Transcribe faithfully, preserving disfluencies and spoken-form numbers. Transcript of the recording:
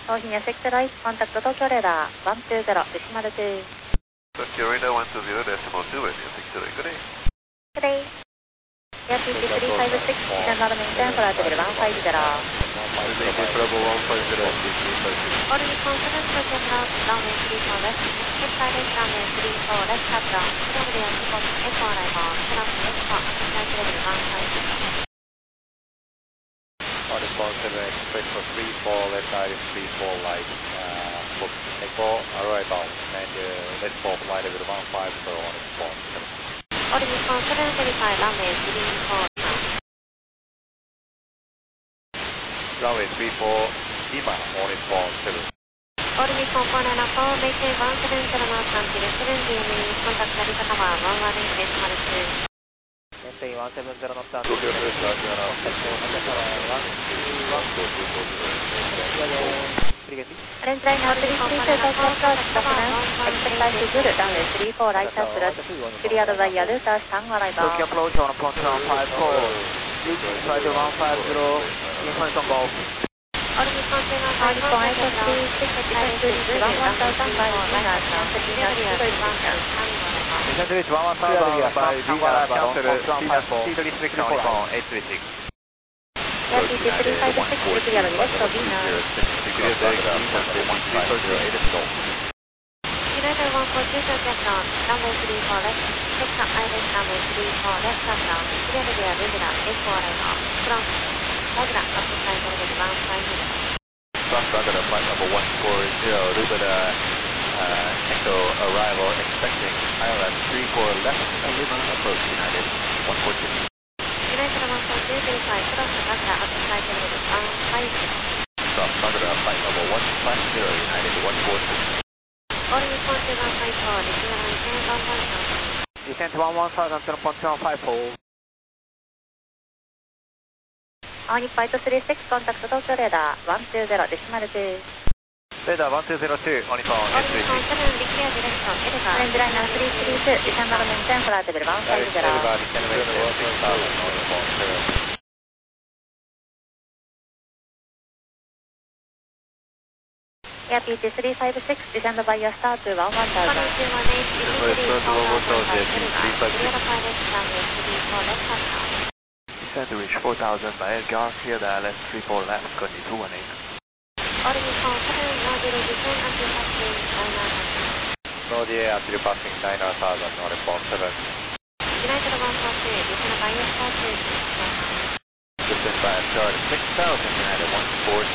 東品やセクトライコンタクト東京レーダーワンツーゼロ牛丸ツー。 Tokyo radar one two zero decimal two, radio six zero, good day. Good day. Air P T three five six, descend on the maintain for altimeter one five zero. Good day, Bravo one five zero, three three five six. All units confident, project out, runway three four left. Head silent, runway three four left, touch down. Clear the air support, echo arrival, plus echo, appetite level one five zero. On response seven, expect for three four, left side three four light, uh, for echo, arrival, and uh, left four flight level one five zero on response seven. All units confident, verify runway three four. Runway three four, Lima on response seven. All units component of four, maintain one seven zero knots until seven D M E, contact Narita Tower one one eight decimal two. Maintain one seven zero knots until Tokyo Press Narita Current line now three three two Tokyo approach, document, expect flight to Zulu, runway three four right approach, cleared by Yaruta San arrival. Tokyo approach on approach one five four, flight one five zero, information golf. All units confident, all units eight three six, descend to reach one one thousand by Venus, cancel Venus, zero is one two. Descend to reach one one thousand by Venus, cancel Venus, speed restriction on phone eight three six. Air P T three five six, clear direct to Venus. Clear direct to Venus, three five zero, eight zero. United one four two Tokyo approach, runway three four left, sector island runway three four left, touch down, clear the air regular, echo arrival, front, regular, appetite level one five zero. Front regular, flight number one four zero, Lubida, uh, echo arrival, expecting island three four left, Lima, approach United one four two. United one four two, verify, cross regular, appetite level one five zero. Cross regular, flight number one five zero, United one four two. All units one two one five four, descend on maintain one one thousand. Descend to one one thousand, zero point one five four. All units five three six, contact Tokyo radar one two zero, decimal two. Radar one two zero two, on phone All eight three units six. confident, declare direction, Elva. Current line now three three two, descend on the maintain for altimeter one five zero. Elva, descend maintain six thousand, on phone seven. Air P T three five six, descend via star to one one thousand. two one eight, immediately four thousand by Elva, clear pilot runway three four left, touch down. Descend to reach four thousand by Edgar, clear the I L S three four left, Scotty two one eight. All units confident, no delay descend until passing nine thousand. No delay until passing nine thousand, on response seven. United one four two, descend via star to six thousand. Descend by chart six thousand, United one four